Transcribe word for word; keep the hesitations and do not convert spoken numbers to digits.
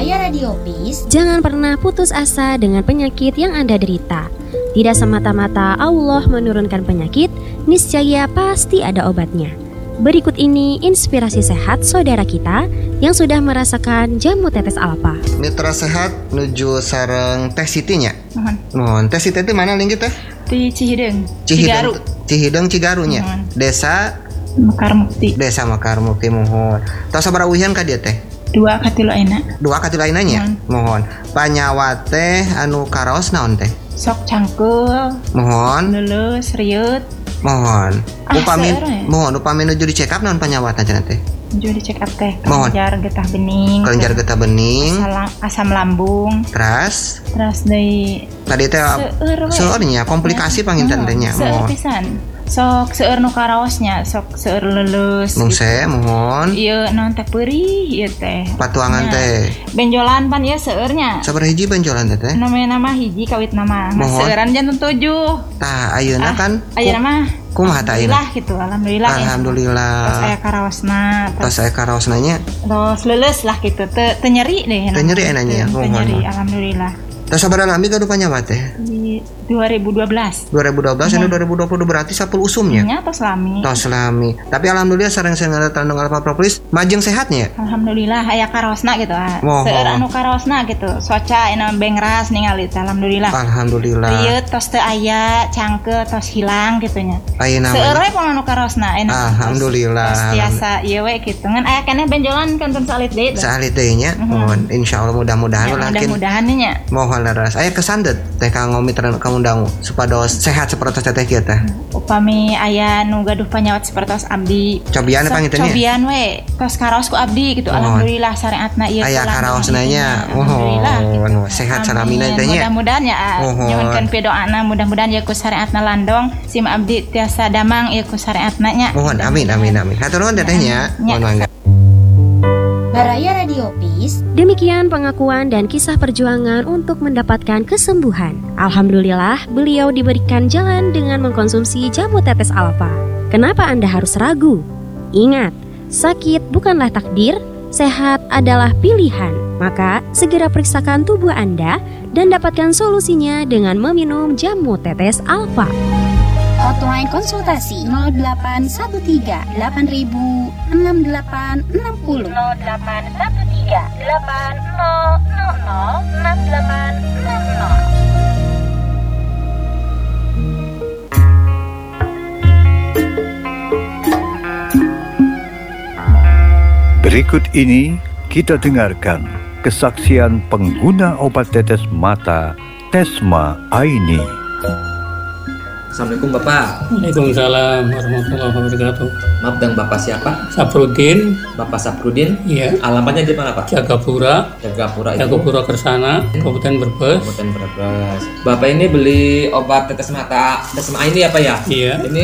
Baraya Radio Peace. Jangan pernah putus asa dengan penyakit yang Anda derita. Tidak semata-mata Allah menurunkan penyakit, niscaya pasti ada obatnya. Berikut ini inspirasi sehat saudara kita yang sudah merasakan jamu tetes alfa. Mitra sehat nuju sareng Teh Siti nya. Mohon. Mohon. Teh Siti itu mana linggih teh? Di Cihideng, Cihideng, Cigaru, Cihideng Cigarunya. Mohon. Desa Mekar Mukti. Desa Mekar Mukti. Mohon. Tos sabaraha uhian ka dieu teh? Dua katilu ayeuna. Dua kati lainanya. Mohon. Panyawa teh anu karaos naon teh? Sok cangkeul, Mohon. leuleus, rieut. Mohon. Ah, Upami seueur ya? mohon upami nuju di check up naon panyawat cenah teh? Menuju di check up teh. Mohon. Kelenjar getah bening. Kelenjar getah bening. Asam, asam lambung. Teras Terus dari tadi teh seueur we. seueurnya komplikasi panginten teh nya. Seueur Mohon. pisan. Sok seueur nu karaosnya, sok seueur leuleus. Mungse mohon. Ieu naon teh peurih ieu teh. Patuangan Nya. teh. Benjolan pan ieu seueurnya. Sabaraha hiji benjolan teh teh? Namanya nama hiji kawit nama. Nah, Mohon. seueuran jantung tujuh. Tah ayeuna Ah, kan Ayeuna mah kumaha tah ayeuna? alhamdulillah gitu, alhamdulillah. ya. Alhamdulillah. Terus aya karaosna, Tos terus, saya karaosna nya. terus leuleus lah gitu. Teu teu nyeri deh. Teu nyeri enanya, Teu mohon. nyeri, alhamdulillah. Tos sabaraha lami gaduh panyawat teh? Di dua ribu dua belas. dua ribu dua belas Mohon. ini dua ribu dua puluh berarti sepuluh usumnya. Nya tos lami. Tos lami. Tapi alhamdulillah sareng saya ngatandung alfa propolis majeng sehatnya. Alhamdulillah aya karaosna gitu. ah. Mohon. Seueur anu karaosna gitu. Soca ina bengras ningali teh, alhamdulillah. Alhamdulillah. Rieuh tos teu aya, cangkeul tos hilang gitu nya. Ayeuna Seueur mah. we pun anu karaosna enak. Alhamdulillah. Tos tiasa ieu we gitu. Ngan aya keneh benjolan kantun salit deui. Salit deui nya. Mohon insyaallah mudah-mudahan Ya, ulah mudah-mudahan nya. mohon laras. Aya kesandet teh kanggo mitra kamu dangu supados sehat seperti teh kieu teh. Upami aya nu gaduh panyawat sapertos abdi. Cobian Sok panginten nya. cobian we, tos karaos ku abdi gitu. Mohon. Alhamdulillah syariatna ieu Aya pulang karaosna gitu nya. Alhamdulillah. gitu. Mohon sehat salamina Amin. teh nya. Mudah-mudahan ya. Mohon. Nyuhunkeun pidoana mudah-mudahan ya ku syariatna landong sim abdi tiasa damang ieu ku syariatna nya. Mohon amin amin amin. Hatur nuhun teh nya. Ya. Mohon mangga. Baraya Radio Peace. Demikian pengakuan dan kisah perjuangan untuk mendapatkan kesembuhan. Alhamdulillah, beliau diberikan jalan dengan mengkonsumsi jamu tetes alfa. Kenapa Anda harus ragu? Ingat, sakit bukanlah takdir, sehat adalah pilihan. Maka, segera periksakan tubuh Anda dan dapatkan solusinya dengan meminum jamu tetes alfa. Hotline konsultasi nol delapan satu tiga delapan ribu enam delapan enam nol nol delapan satu tiga delapan nol nol nol enam delapan enam nol. Berikut ini kita dengarkan kesaksian pengguna obat tetes mata Tesma Aini. Assalamualaikum Bapak. Waalaikumsalam warahmatullahi wabarakatuh. Maaf, dan Bapak siapa? Saprudin, Bapak Saprudin. iya, Alamatnya di mana Pak? Jagapura, Jagapura itu. Jagapura Kersana, Kabupaten Brebes. Kabupaten Brebes. Bapak ini beli obat tetes mata Tesma ini apa ya? Iya. Ini